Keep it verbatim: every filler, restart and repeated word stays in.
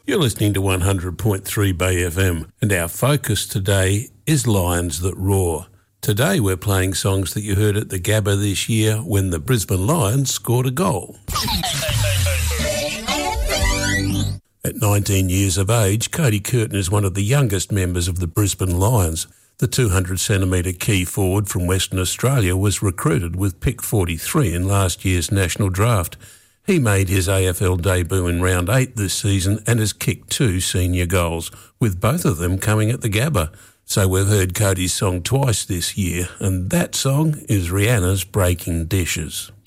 You're listening to one hundred point three Bay F M, and our focus today is Lions That Roar. Today we're playing songs that you heard at the Gabba this year when the Brisbane Lions scored a goal. At nineteen years of age, Cody Curtin is one of the youngest members of the Brisbane Lions. The two hundred centimetre key forward from Western Australia was recruited with pick forty-three in last year's national draft. He made his A F L debut in round eight this season and has kicked two senior goals, with both of them coming at the Gabba. So we've heard Cody's song twice this year, and that song is Rihanna's Breaking Dishes.